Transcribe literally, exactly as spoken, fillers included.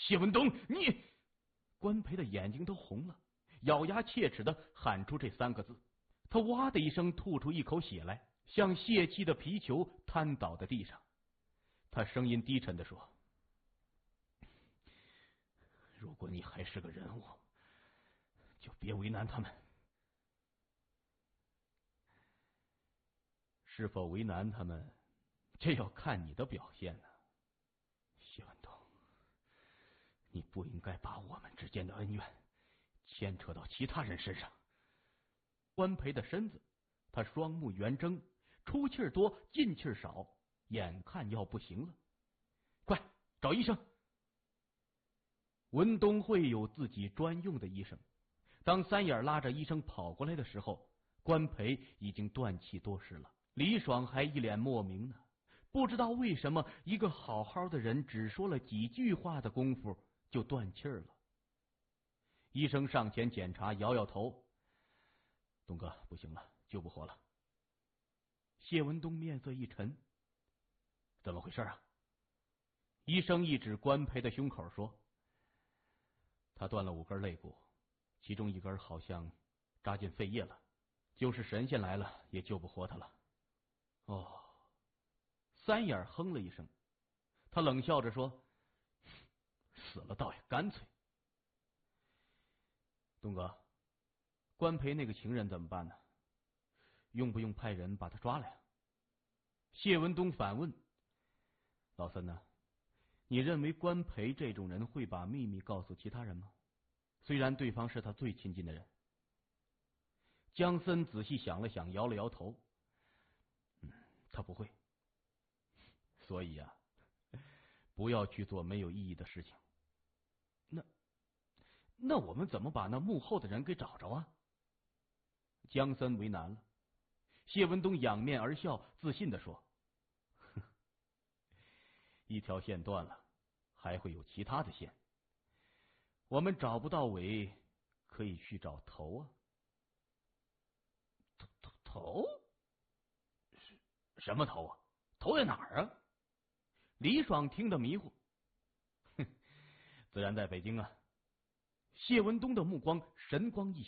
谢文东，你……关培的眼睛都红了，咬牙切齿的喊出这三个字。他哇的一声吐出一口血来，像泄气的皮球瘫倒在地上。他声音低沉的说：“如果你还是个人物，就别为难他们。是否为难他们，这要看你的表现呢。谢文东，你不应该把我们之间的恩怨牵扯到其他人身上。”关培的身子，他双目圆睁，出气儿多，进气儿少，眼看要不行了。快找医生！文东会有自己专用的医生。当三眼拉着医生跑过来的时候，关培已经断气多时了。李爽还一脸莫名呢，不知道为什么一个好好的人只说了几句话的功夫就断气儿了。医生上前检查，摇摇头：“东哥，不行了，救不活了。”谢文东面色一沉：“怎么回事啊？”医生一指关培的胸口说：“他断了五根肋骨，其中一根好像扎进肺叶了，就是神仙来了也救不活他了。”哦，三眼哼了一声，他冷笑着说：“死了倒也干脆。”东哥，关培那个情人怎么办呢？用不用派人把他抓来啊？谢文东反问：“老三呢？你认为关培这种人会把秘密告诉其他人吗？虽然对方是他最亲近的人。”江森仔细想了想，摇了摇头：“嗯，他不会。所以啊，不要去做没有意义的事情。那那我们怎么把那幕后的人给找着啊？”江森为难了。谢文东仰面而笑，自信地说：“哼，一条线断了，还会有其他的线。我们找不到尾，可以去找头啊。”头头头？是什么头啊？头在哪儿啊？李爽听得迷糊。哼，自然在北京啊。谢文东的目光神光一